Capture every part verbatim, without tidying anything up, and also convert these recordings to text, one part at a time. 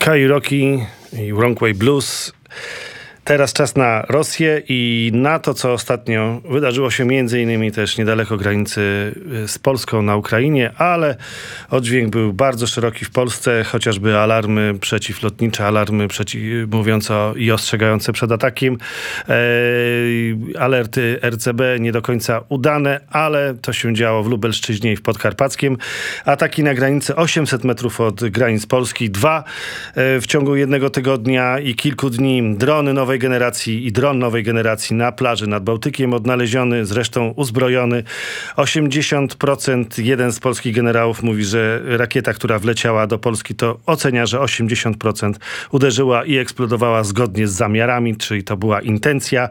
Kairoki i Wrongway Blues. Teraz czas na Rosję i na to, co ostatnio wydarzyło się między innymi też niedaleko granicy z Polską na Ukrainie, ale oddźwięk był bardzo szeroki w Polsce, chociażby alarmy przeciwlotnicze, alarmy przeciw, mówiące i ostrzegające przed atakiem, e, alerty R C B nie do końca udane, ale to się działo w Lubelszczyźnie i w Podkarpackiem. Ataki na granicy osiemset metrów od granic Polski, dwa e, w ciągu jednego tygodnia i kilku dni, drony nowej generacji i dron nowej generacji na plaży nad Bałtykiem odnaleziony, zresztą uzbrojony. osiemdziesiąt procent jeden z polskich generałów mówi, że rakieta, która wleciała do Polski, to ocenia, że osiemdziesiąt procent uderzyła i eksplodowała zgodnie z zamiarami, czyli to była intencja.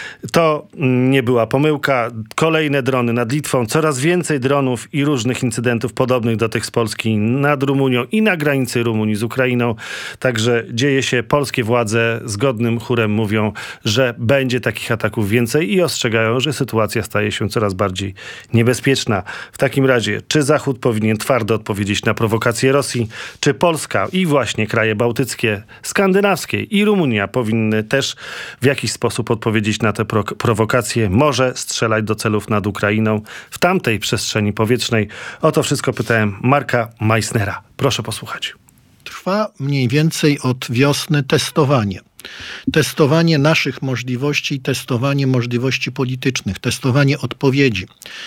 To nie była pomyłka. Kolejne drony nad Litwą, coraz więcej dronów i różnych incydentów podobnych do tych z Polski nad Rumunią i na granicy Rumunii z Ukrainą. Także dzieje się, polskie władze zgodnym chórem mówią, że będzie takich ataków więcej i ostrzegają, że sytuacja staje się coraz bardziej niebezpieczna. W takim razie, czy Zachód powinien twardo odpowiedzieć na prowokacje Rosji, czy Polska i właśnie kraje bałtyckie, skandynawskie i Rumunia powinny też w jakiś sposób odpowiedzieć na te pro- prowokacje, może strzelać do celów nad Ukrainą w tamtej przestrzeni powietrznej? O to wszystko pytałem Marka Meissnera. Proszę posłuchać. Trwa mniej więcej od wiosny testowanie. Testowanie naszych możliwości, testowanie możliwości politycznych, testowanie odpowiedzi.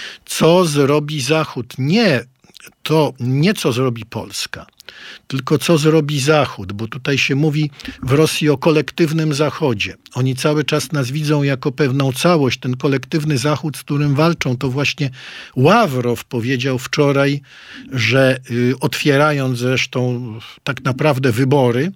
Co zrobi Zachód? Nie to, nie co zrobi Polska, tylko co zrobi Zachód, bo tutaj się mówi w Rosji o kolektywnym Zachodzie. Oni cały czas nas widzą jako pewną całość. Ten kolektywny Zachód, z którym walczą, to właśnie Ławrow powiedział wczoraj, że y, otwierając zresztą tak naprawdę wybory,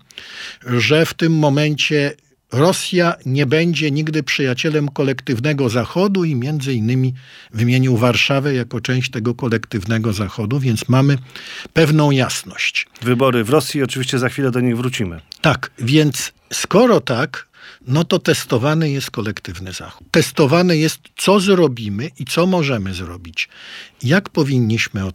że w tym momencie Rosja nie będzie nigdy przyjacielem kolektywnego Zachodu i między innymi wymienił Warszawę jako część tego kolektywnego Zachodu, więc mamy pewną jasność. Wybory w Rosji, oczywiście za chwilę do nich wrócimy. Tak, więc skoro tak, no to testowany jest kolektywny Zachód. Testowane jest, co zrobimy i co możemy zrobić. Jak powinniśmy